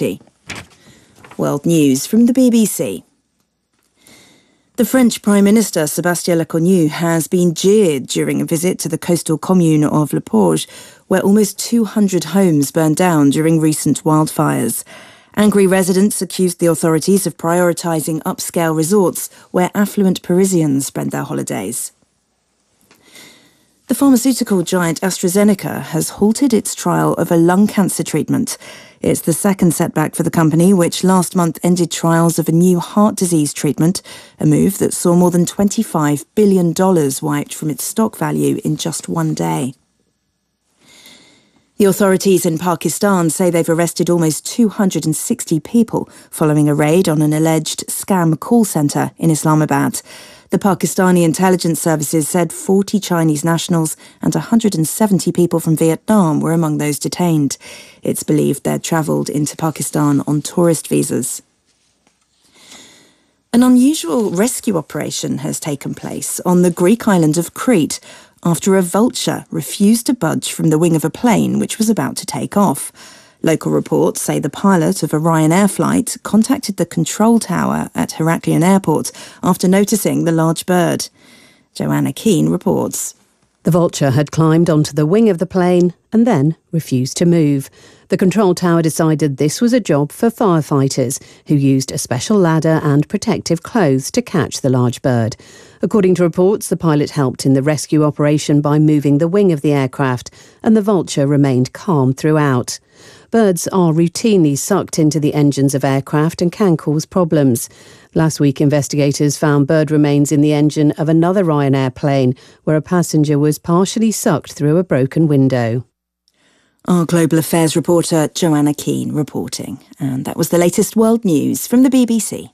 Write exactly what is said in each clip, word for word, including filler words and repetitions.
forty. World News from the B B C. The French Prime Minister Sébastien Lecornu has been jeered during a visit to the coastal commune of Le Porge, where almost two hundred homes burned down during recent wildfires. Angry residents accused the authorities of prioritising upscale resorts where affluent Parisians spend their holidays. The pharmaceutical giant AstraZeneca has halted its trial of a lung cancer treatment. It's the second setback for the company, which last month ended trials of a new heart disease treatment, a move that saw more than twenty-five billion dollars wiped from its stock value in just one day. The authorities in Pakistan say they've arrested almost two hundred sixty people following a raid on an alleged scam call centre in Islamabad. The Pakistani intelligence services said forty Chinese nationals and one hundred seventy people from Vietnam were among those detained. It's believed they'd travelled into Pakistan on tourist visas. An unusual rescue operation has taken place on the Greek island of Crete after a vulture refused to budge from the wing of a plane which was about to take off. Local reports say the pilot of a Ryanair flight contacted the control tower at Heraklion Airport after noticing the large bird. Joanna Keane reports. The vulture had climbed onto the wing of the plane and then refused to move. The control tower decided this was a job for firefighters, who used a special ladder and protective clothes to catch the large bird. According to reports, the pilot helped in the rescue operation by moving the wing of the aircraft, and the vulture remained calm throughout. Birds are routinely sucked into the engines of aircraft and can cause problems. Last week, investigators found bird remains in the engine of another Ryanair plane, where a passenger was partially sucked through a broken window. Our global affairs reporter Joanna Keane reporting. And that was the latest world news from the B B C.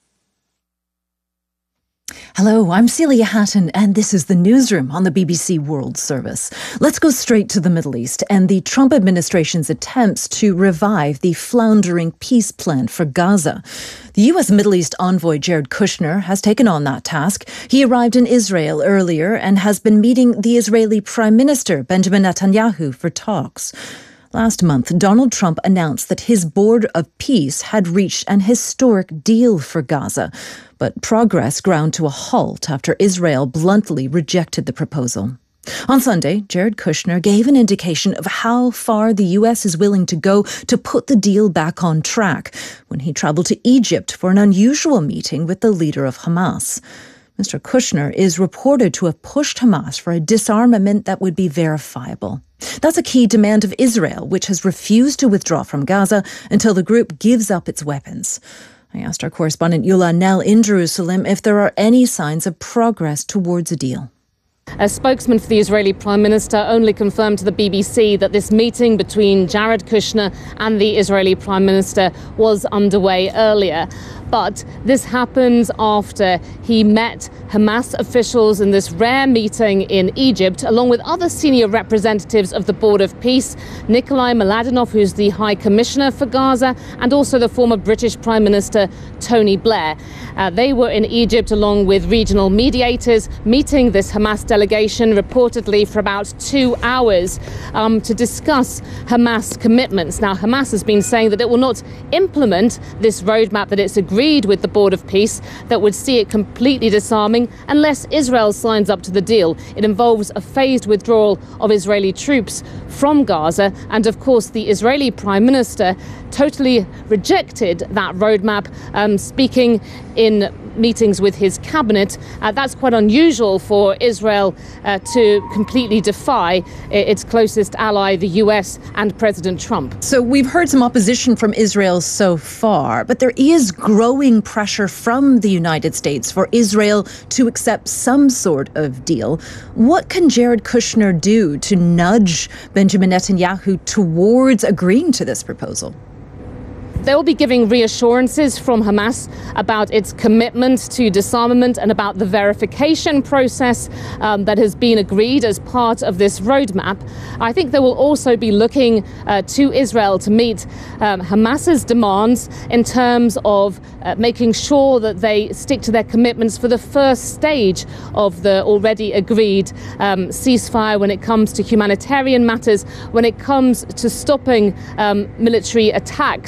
Hello, I'm Celia Hatton, and this is the Newsroom on the B B C World Service. Let's go straight to the Middle East and the Trump administration's attempts to revive the floundering peace plan for Gaza. The U S Middle East envoy Jared Kushner has taken on that task. He arrived in Israel earlier and has been meeting the Israeli Prime Minister Benjamin Netanyahu for talks. Last month, Donald Trump announced that his Board of Peace had reached an historic deal for Gaza, but progress ground to a halt after Israel bluntly rejected the proposal. On Sunday, Jared Kushner gave an indication of how far the U S is willing to go to put the deal back on track when he traveled to Egypt for an unusual meeting with the leader of Hamas. Mister Kushner is reported to have pushed Hamas for a disarmament that would be verifiable. That's a key demand of Israel, which has refused to withdraw from Gaza until the group gives up its weapons. I asked our correspondent Yula Nell in Jerusalem if there are any signs of progress towards a deal. A spokesman for the Israeli Prime Minister only confirmed to the B B C that this meeting between Jared Kushner and the Israeli Prime Minister was underway earlier. But this happens after he met Hamas officials in this rare meeting in Egypt, along with other senior representatives of the Board of Peace, Nikolai Mladenov, who's the High Commissioner for Gaza, and also the former British Prime Minister Tony Blair. Uh, they were in Egypt along with regional mediators, meeting this Hamas delegation reportedly for about two hours um, to discuss Hamas commitments. Now, Hamas has been saying that it will not implement this roadmap that it's agreed with the Board of Peace that would see it completely disarming unless Israel signs up to the deal. It involves a phased withdrawal of Israeli troops from Gaza, and of course the Israeli Prime Minister totally rejected that roadmap, um, speaking in meetings with his cabinet. Uh, that's quite unusual for Israel uh, to completely defy its closest ally, the U S and President Trump. So we've heard some opposition from Israel so far, but there is growing pressure from the United States for Israel to accept some sort of deal. What can Jared Kushner do to nudge Benjamin Netanyahu towards agreeing to this proposal? They will be giving reassurances from Hamas about its commitment to disarmament and about the verification process um, that has been agreed as part of this roadmap. I think they will also be looking uh, to Israel to meet um, Hamas's demands in terms of uh, making sure that they stick to their commitments for the first stage of the already agreed um, ceasefire when it comes to humanitarian matters, when it comes to stopping um, military attacks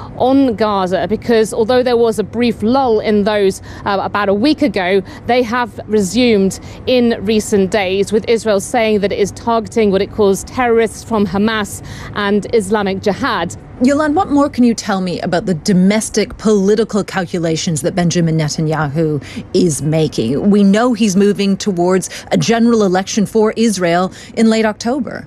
on Gaza, because although there was a brief lull in those uh, about a week ago, they have resumed in recent days, with Israel saying that it is targeting what it calls terrorists from Hamas and Islamic Jihad. Yolande, what more can you tell me about the domestic political calculations that Benjamin Netanyahu is making? We know he's moving towards a general election for Israel in late October.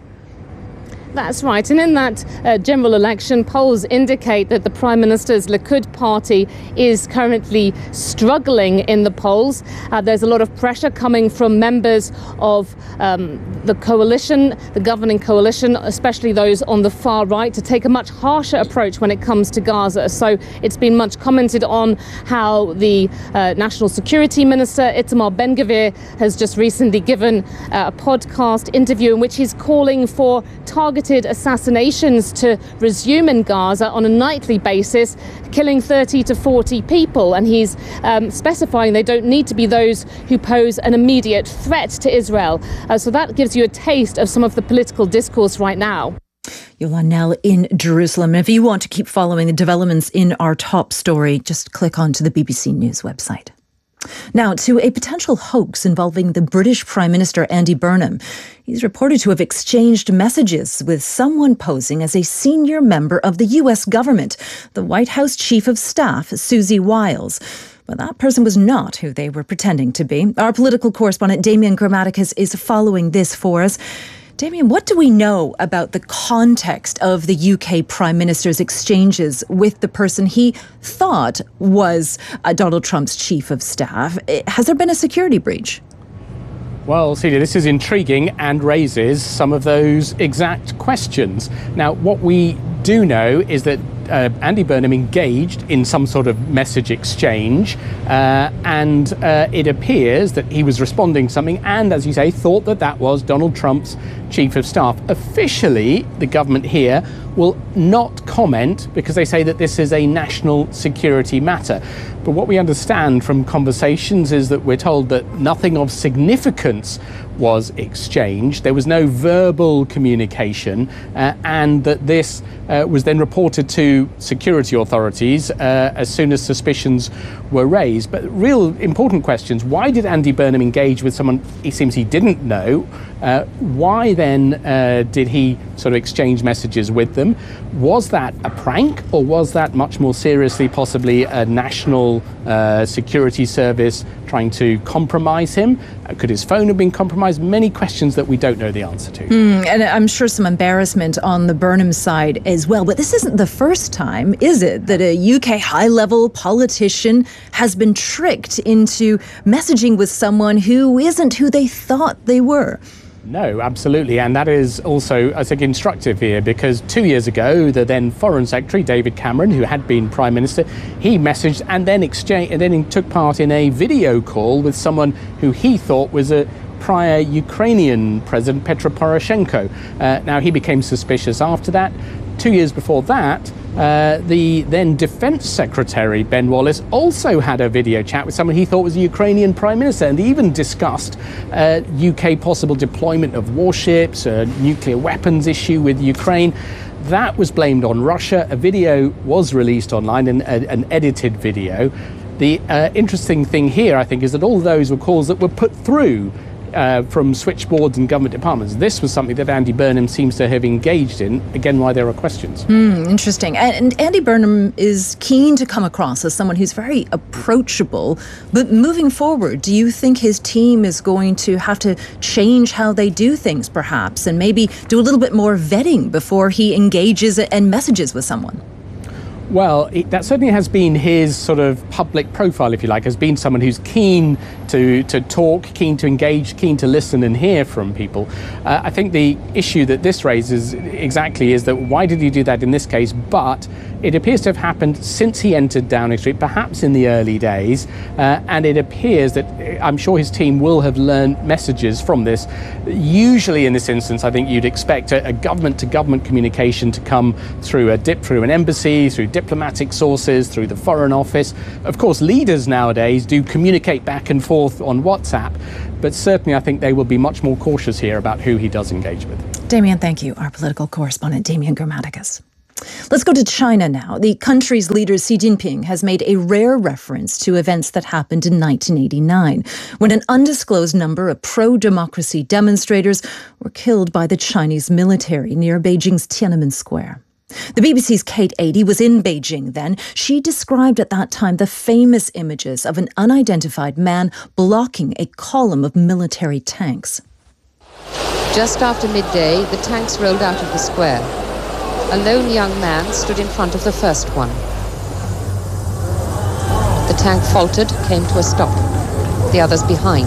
That's right. And in that uh, general election, polls indicate that the Prime Minister's Likud party is currently struggling in the polls. Uh, there's a lot of pressure coming from members of um, the coalition, the governing coalition, especially those on the far right, to take a much harsher approach when it comes to Gaza. So it's been much commented on how the uh, National Security Minister, Itamar Ben-Gvir, has just recently given uh, a podcast interview in which he's calling for targeted assassinations to resume in Gaza on a nightly basis, killing thirty to forty people. And he's um, specifying they don't need to be those who pose an immediate threat to Israel. Uh, so that gives you a taste of some of the political discourse right now. Yolande Knell in Jerusalem. And if you want to keep following the developments in our top story, just click onto the B B C News website. Now, to a potential hoax involving the British Prime Minister Andy Burnham. He's reported to have exchanged messages with someone posing as a senior member of the U S government, the White House Chief of Staff, Susie Wiles. But that person was not who they were pretending to be. Our political correspondent, Damien Grammaticus, is following this for us. Damien, what do we know about the context of the U K Prime Minister's exchanges with the person he thought was uh, Donald Trump's chief of staff? Has there been a security breach? Well, Celia, this is intriguing and raises some of those exact questions. Now, what we do know is that uh, Andy Burnham engaged in some sort of message exchange, uh, and uh, it appears that he was responding to something and, as you say, thought that that was Donald Trump's chief of staff. Officially, the government here will not comment because they say that this is a national security matter. But what we understand from conversations is that we're told that nothing of significance was exchanged. There was no verbal communication, uh, and that this uh, was then reported to security authorities uh, as soon as suspicions were raised. But real important questions: why did Andy Burnham engage with someone it seems he didn't know? Uh, why then uh, did he sort of exchange messages with them? Was that a prank, or was that much more seriously possibly a national uh, security service trying to compromise him? Uh, could his phone have been compromised? Many questions that we don't know the answer to. Mm, and I'm sure some embarrassment on the Burnham side as well. But this isn't the first time, is it, that a U K high-level politician has been tricked into messaging with someone who isn't who they thought they were? No, absolutely. And that is also, I think, instructive here, because two years ago, the then Foreign Secretary, David Cameron, who had been Prime Minister, he messaged and then exchanged and then took part in a video call with someone who he thought was a prior Ukrainian President, Petro Poroshenko. Uh, now, he became suspicious after that. Two years before that, uh, the then Defence Secretary, Ben Wallace, also had a video chat with someone he thought was a Ukrainian Prime Minister, and they even discussed uh, U K possible deployment of warships, a nuclear weapons issue with Ukraine. That was blamed on Russia. A video was released online, an, an edited video. The uh, interesting thing here, I think, is that all those were calls that were put through Uh, from switchboards and government departments. This was something that Andy Burnham seems to have engaged in, again, why there are questions. Mm, interesting. And, and Andy Burnham is keen to come across as someone who's very approachable. But moving forward, do you think his team is going to have to change how they do things, perhaps, and maybe do a little bit more vetting before he engages and messages with someone? Well, it, that certainly has been his sort of public profile, if you like, has been someone who's keen to, to talk, keen to engage, keen to listen and hear from people. Uh, I think the issue that this raises exactly is that why did he do that in this case? But it appears to have happened since he entered Downing Street, perhaps in the early days, uh, and it appears that I'm sure his team will have learned messages from this. Usually in this instance, I think you'd expect a, a government-to-government communication to come through a dip, through an embassy, through diplomatic sources, through the Foreign Office. Of course, leaders nowadays do communicate back and forth on WhatsApp, but certainly I think they will be much more cautious here about who he does engage with. Damien, thank you. Our political correspondent, Damien Grammaticus. Let's go to China now. The country's leader, Xi Jinping, has made a rare reference to events that happened in nineteen eighty-nine, when an undisclosed number of pro-democracy demonstrators were killed by the Chinese military near Beijing's Tiananmen Square. The B B C's Kate Adie was in Beijing then. She described at that time the famous images of an unidentified man blocking a column of military tanks. Just after midday, the tanks rolled out of the square. A lone young man stood in front of the first one. The tank faltered, came to a stop. The others behind.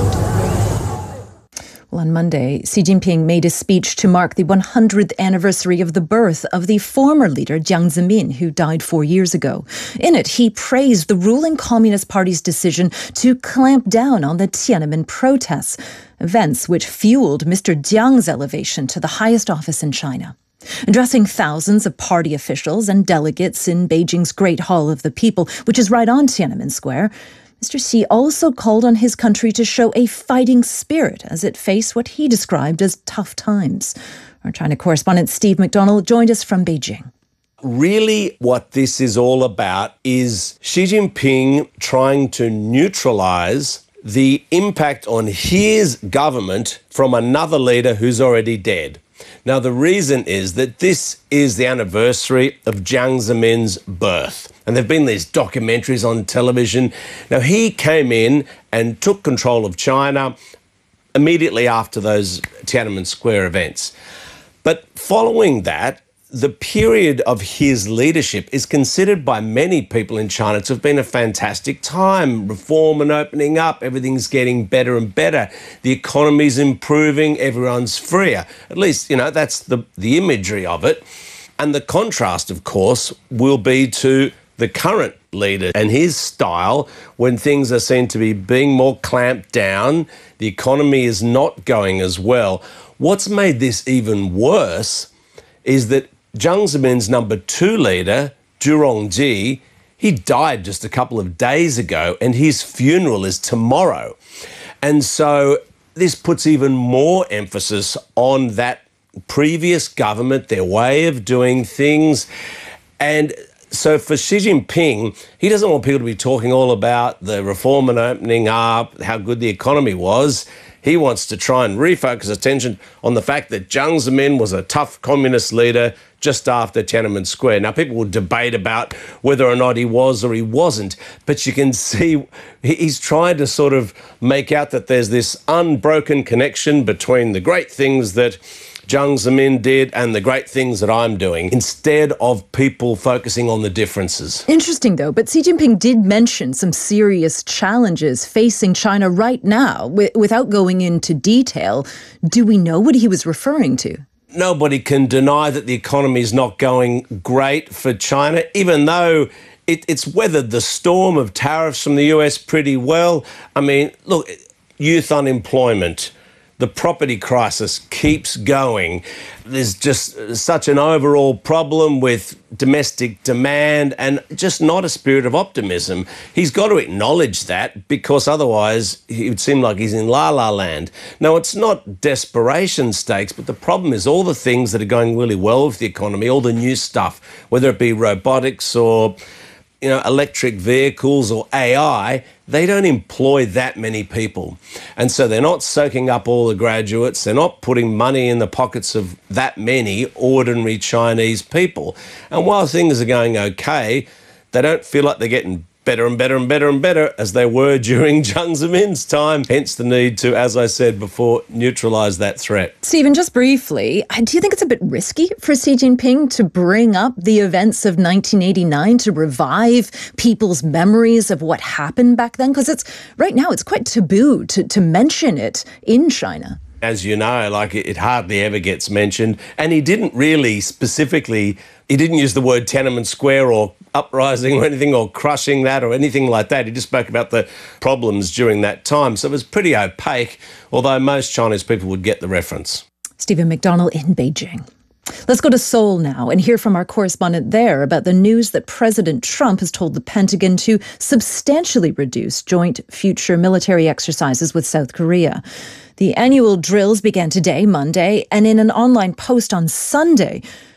Well, on Monday, Xi Jinping made a speech to mark the one hundredth anniversary of the birth of the former leader Jiang Zemin, who died four years ago. In it, he praised the ruling Communist Party's decision to clamp down on the Tiananmen protests, events which fueled Mister Jiang's elevation to the highest office in China. Addressing thousands of party officials and delegates in Beijing's Great Hall of the People, which is right on Tiananmen Square, Mister Xi also called on his country to show a fighting spirit as it faced what he described as tough times. Our China correspondent Steve McDonald joined us from Beijing. Really, what this is all about is Xi Jinping trying to neutralize the impact on his government from another leader who's already dead. Now, the reason is that this is the anniversary of Jiang Zemin's birth. And there have been these documentaries on television. Now, he came in and took control of China immediately after those Tiananmen Square events. But following that, the period of his leadership is considered by many people in China to have been a fantastic time. Reform and opening up, everything's getting better and better. The economy's improving, everyone's freer. At least, you know, that's the, the imagery of it. And the contrast, of course, will be to the current leader and his style when things are seen to be being more clamped down. The economy is not going as well. What's made this even worse is that Jiang Zemin's number two leader, Zhu Rongji, he died just a couple of days ago and his funeral is tomorrow. And so this puts even more emphasis on that previous government, their way of doing things. And so for Xi Jinping, he doesn't want people to be talking all about the reform and opening up, how good the economy was. He wants to try and refocus attention on the fact that Jiang Zemin was a tough communist leader just after Tiananmen Square. Now, people will debate about whether or not he was or he wasn't, but you can see he's trying to sort of make out that there's this unbroken connection between the great things that Jiang Zemin did and the great things that I'm doing, instead of people focusing on the differences. Interesting, though, but Xi Jinping did mention some serious challenges facing China right now. W- without going into detail, do we know what he was referring to? Nobody can deny that the economy is not going great for China, even though it, it's weathered the storm of tariffs from the U S pretty well. I mean, look, youth unemployment, the property crisis keeps going. There's just such an overall problem with domestic demand and just not a spirit of optimism. He's got to acknowledge that, because otherwise it would seem like he's in la-la land. Now, it's not desperation stakes, but the problem is all the things that are going really well with the economy, all the new stuff, whether it be robotics or, you know, electric vehicles or A I, they don't employ that many people. And so they're not soaking up all the graduates. They're not putting money in the pockets of that many ordinary Chinese people. And while things are going okay, they don't feel like they're getting better and better and better and better as they were during Jiang Zemin's time. Hence the need to, as I said before, neutralise that threat. Stephen, just briefly, do you think it's a bit risky for Xi Jinping to bring up the events of nineteen eighty-nine to revive people's memories of what happened back then? Because it's right now it's quite taboo to, to mention it in China. As you know, like it, it hardly ever gets mentioned. And he didn't really specifically, he didn't use the word Tiananmen Square or uprising or anything, or crushing that or anything like that. He just spoke about the problems during that time. So it was pretty opaque, although most Chinese people would get the reference. Stephen McDonald in Beijing. Let's go to Seoul now and hear from our correspondent there about the news that President Trump has told the Pentagon to substantially reduce joint future military exercises with South Korea. The annual drills began today, Monday, and in an online post on Sunday,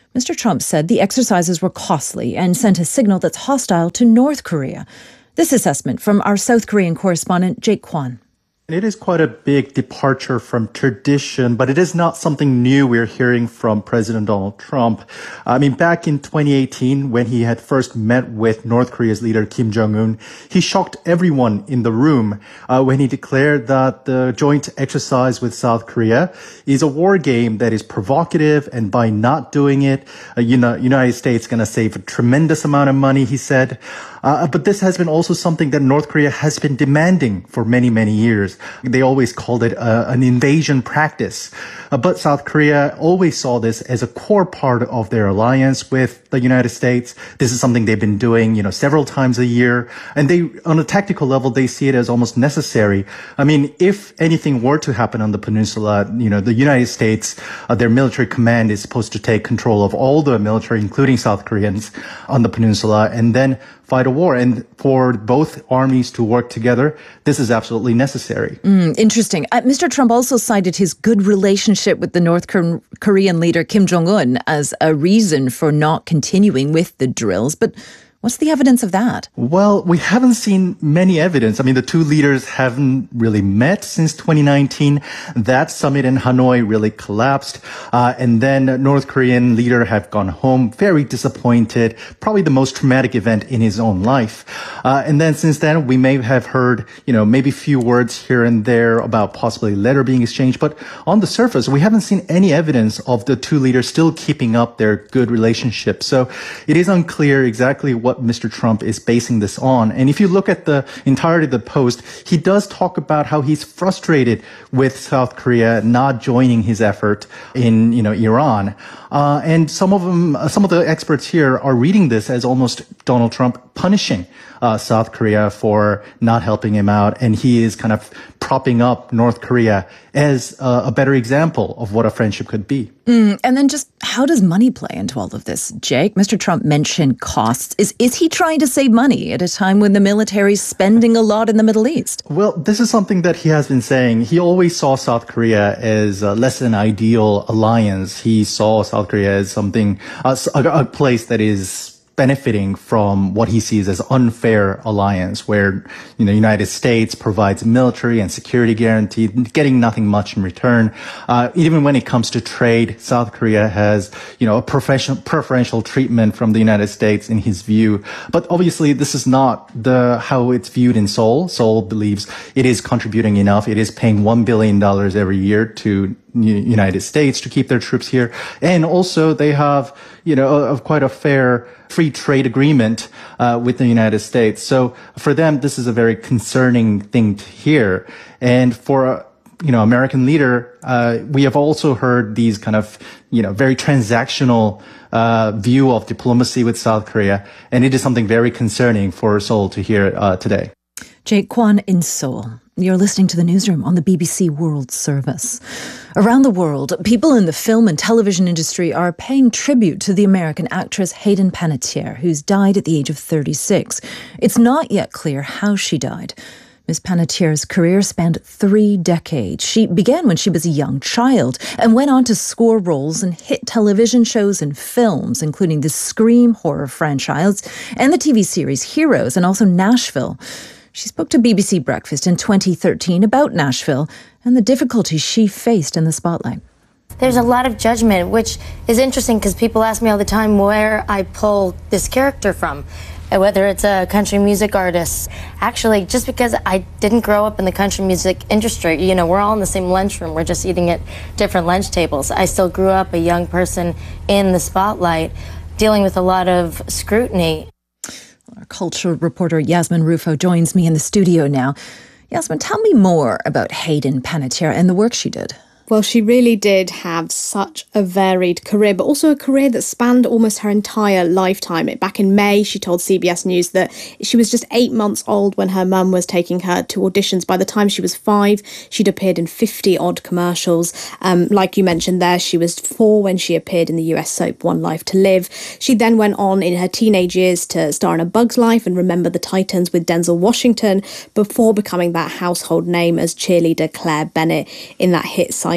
Mister Trump said the exercises were costly and sent a signal that's hostile to North Korea. This assessment from our South Korean correspondent, Jake Kwan. It is quite a big departure from tradition, but it is not something new we're hearing from President Donald Trump. I mean, back in twenty eighteen, when he had first met with North Korea's leader Kim Jong-un, he shocked everyone in the room uh, when he declared that the joint exercise with South Korea is a war game that is provocative, and by not doing it, uh, you know, United States going to save a tremendous amount of money, he said. Uh, but this has been also something that North Korea has been demanding for many, many years. They always called it uh, an invasion practice. Uh, but South Korea always saw this as a core part of their alliance with the United States. This is something they've been doing, you know, several times a year. And they, on a tactical level, they see it as almost necessary. I mean, if anything were to happen on the peninsula, you know, the United States, uh, their military command is supposed to take control of all the military, including South Koreans, on the peninsula, and then fight a war. And for both armies to work together, this is absolutely necessary. Mm, interesting. Uh, Mister Trump also cited his good relationship with the North Korean leader Kim Jong-un as a reason for not continuing with the drills. But what's the evidence of that? Well, we haven't seen many evidence. I mean, the two leaders haven't really met since twenty nineteen. That summit in Hanoi really collapsed. Uh, and then North Korean leader have gone home very disappointed, probably the most traumatic event in his own life. Uh, and then since then, we may have heard, you know, maybe a few words here and there about possibly letter being exchanged. But on the surface, we haven't seen any evidence of the two leaders still keeping up their good relationship. So it is unclear exactly what what Mister Trump is basing this on. And if you look at the entirety of the post, he does talk about how he's frustrated with South Korea not joining his effort in, you know, Iran. Uh, and some of them, some of the experts here are reading this as almost Donald Trump punishing uh, South Korea for not helping him out. And he is kind of propping up North Korea as uh, a better example of what a friendship could be. Mm, and then just how does money play into all of this, Jake? Mister Trump mentioned costs. Is is he trying to save money at a time when the military is spending a lot in the Middle East? Well, this is something that he has been saying. He always saw South Korea as uh, less than ideal alliance. He saw South Korea as something, uh, a, a place that is benefiting from what he sees as unfair alliance, where, you know, United States provides military and security guarantee, getting nothing much in return. Uh, even when it comes to trade, South Korea has, you know, a professional, preferential treatment from the United States in his view. But obviously, this is not the how it's viewed in Seoul. Seoul believes it is contributing enough. It is paying one billion dollars every year to United States to keep their troops here. And also they have, you know, a, a quite a fair free trade agreement uh, with the United States. So for them, this is a very concerning thing to hear. And for a, you know, American leader, uh, we have also heard these kind of, you know, very transactional uh, view of diplomacy with South Korea. And it is something very concerning for Seoul to hear uh, today. Jake Kwan in Seoul. You're listening to the Newsroom on the B B C World Service. Around the world, people in the film and television industry are paying tribute to the American actress Hayden Panettiere, who's died at the age of thirty-six. It's not yet clear how she died. Miss Panettiere's career spanned three decades. She began when she was a young child and went on to score roles in hit television shows and films, including the Scream horror franchise and the T V series Heroes, and also Nashville. She spoke to B B C Breakfast in twenty thirteen about Nashville and the difficulties she faced in the spotlight. There's a lot of judgment, which is interesting because people ask me all the time where I pull this character from, whether it's a country music artist. Actually, just because I didn't grow up in the country music industry, you know, we're all in the same lunchroom, we're just eating at different lunch tables. I still grew up a young person in the spotlight, dealing with a lot of scrutiny. Our culture reporter Yasmin Rufo joins me in the studio now. Yasmin, tell me more about Hayden Panettiere and the work she did. Well, she really did have such a varied career, but also a career that spanned almost her entire lifetime. Back in May, she told C B S News that she was just eight months old when her mum was taking her to auditions. By the time she was five, she'd appeared in fifty-odd commercials. Um, like you mentioned there, she was four when she appeared in the U S soap One Life to Live. She then went on in her teenage years to star in A Bug's Life and Remember the Titans with Denzel Washington, before becoming that household name as cheerleader Claire Bennett in that hit sci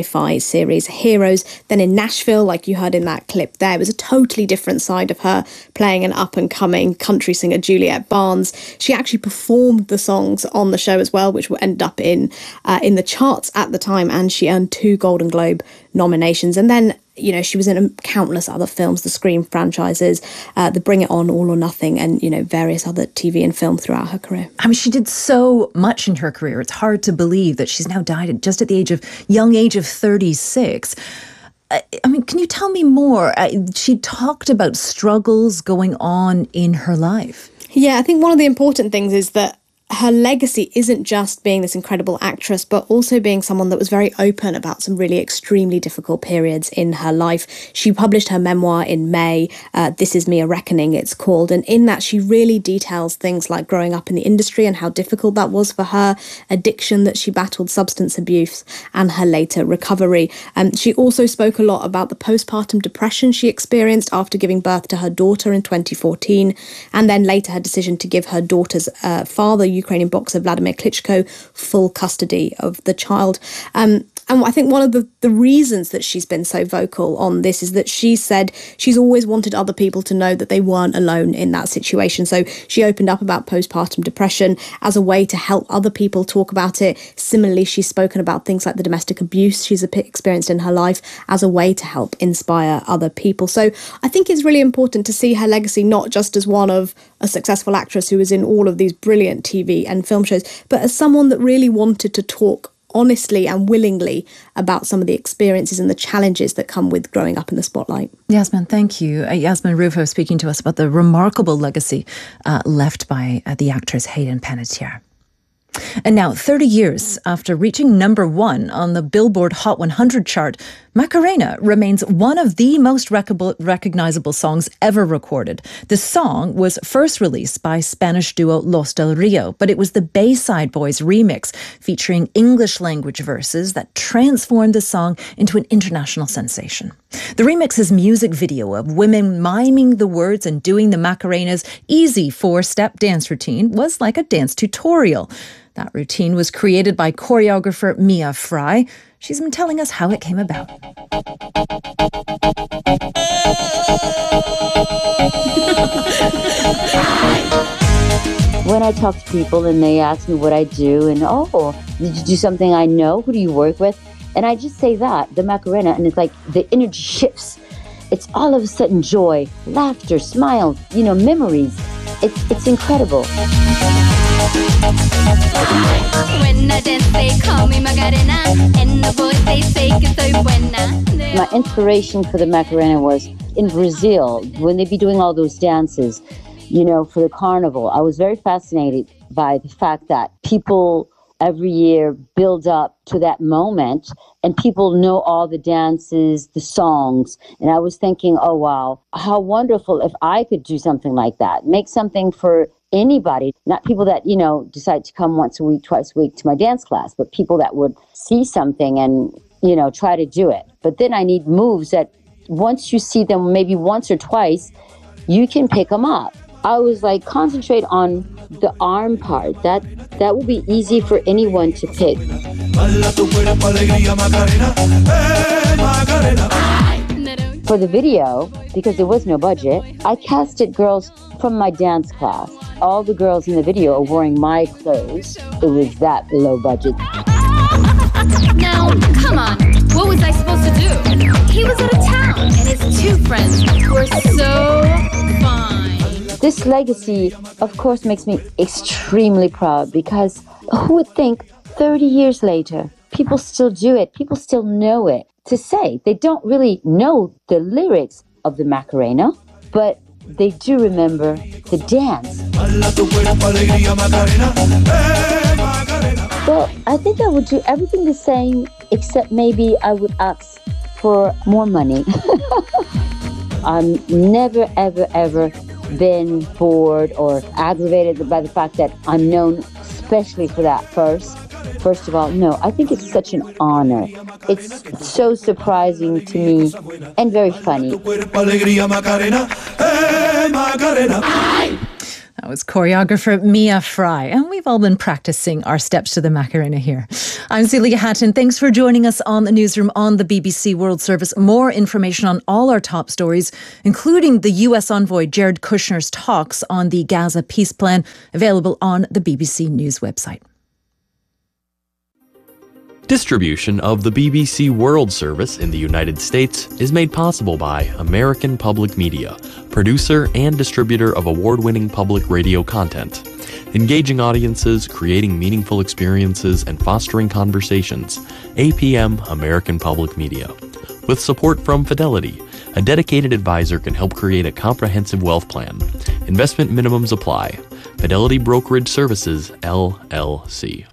sci-fi series Heroes. Then in Nashville, like you heard in that clip there, it was a totally different side of her, playing an up-and-coming country singer, Juliet Barnes. She actually performed the songs on the show as well, which ended up in uh, in the charts at the time, and she earned two Golden Globe nominations. And then, you know, she was in countless other films, the Scream franchises, uh, the Bring It On, All or Nothing, and, you know, various other T V and film throughout her career. I mean, she did so much in her career. It's hard to believe that she's now died at just at the age of young age of thirty-six. I mean, can you tell me more? She talked about struggles going on in her life. Yeah, I think one of the important things is that her legacy isn't just being this incredible actress, but also being someone that was very open about some really extremely difficult periods in her life. She published her memoir in May, uh, This Is Me, A Reckoning, it's called. And in that, she really details things like growing up in the industry and how difficult that was for her, addiction that she battled, substance abuse, and her later recovery. Um, she also spoke a lot about the postpartum depression she experienced after giving birth to her daughter in twenty fourteen, and then later her decision to give her daughter's uh, father, Ukrainian boxer Vladimir Klitschko, full custody of the child. Um, and I think one of the, the reasons that she's been so vocal on this is that she said she's always wanted other people to know that they weren't alone in that situation. So she opened up about postpartum depression as a way to help other people talk about it. Similarly, she's spoken about things like the domestic abuse she's experienced in her life as a way to help inspire other people. So I think it's really important to see her legacy not just as one of a successful actress who was in all of these brilliant T V and film shows, but as someone that really wanted to talk honestly and willingly about some of the experiences and the challenges that come with growing up in the spotlight. Yasmin, thank you. Uh, Yasmin Rufo speaking to us about the remarkable legacy uh, left by uh, the actress Hayden Panettiere. And now, thirty years after reaching number one on the Billboard Hot one hundred chart, Macarena remains one of the most rec- recognizable songs ever recorded. The song was first released by Spanish duo Los Del Rio, but it was the Bayside Boys remix featuring English language verses that transformed the song into an international sensation. The remix's music video of women miming the words and doing the Macarena's easy four-step dance routine was like a dance tutorial. That routine was created by choreographer Mia Fry. She's been telling us how it came about. When I talk to people and they ask me what I do and, oh, did you do something I know? Who do you work with? And I just say that, the Macarena, and it's like the energy shifts. It's all of a sudden joy, laughter, smiles, you know, memories. It's it's incredible. When I dance, they call me Macarena, and the boys, they say que soy buena. My inspiration for the Macarena was in Brazil, when they'd be doing all those dances, you know, for the carnival. I was very fascinated by the fact that people every year build up to that moment and people know all the dances, the songs. And I was thinking, oh, wow, how wonderful if I could do something like that. Make something for anybody, not people that, you know, decide to come once a week, twice a week to my dance class, but people that would see something and, you know, try to do it. But then I need moves that once you see them maybe once or twice, you can pick them up. I was like, concentrate on the arm part. That that will be easy for anyone to pick. For the video, because there was no budget, I casted girls from my dance class. All the girls in the video are wearing my clothes. It was that low budget. Now, come on. What was I supposed to do? He was out of town, and his two friends were so fine. This legacy, of course, makes me extremely proud because who would think thirty years later, people still do it, people still know it. To say they don't really know the lyrics of the Macarena, but they do remember the dance. Well, I think I would do everything the same, except maybe I would ask for more money. I'm never, ever, ever been bored or aggravated by the fact that I'm known especially for that first. First of all, no, I think it's such an honor. It's so surprising to me and very funny. That That was choreographer Mia Fry, and we've all been practicing our steps to the Macarena here. I'm Celia Hatton. Thanks for joining us on the newsroom on the B B C World Service. More information on all our top stories, including the U S envoy Jared Kushner's talks on the Gaza peace plan, available on the B B C News website. Distribution of the B B C World Service in the United States is made possible by American Public Media, producer and distributor of award-winning public radio content. Engaging audiences, creating meaningful experiences, and fostering conversations. A P M American Public Media. With support from Fidelity, a dedicated advisor can help create a comprehensive wealth plan. Investment minimums apply. Fidelity Brokerage Services, L L C.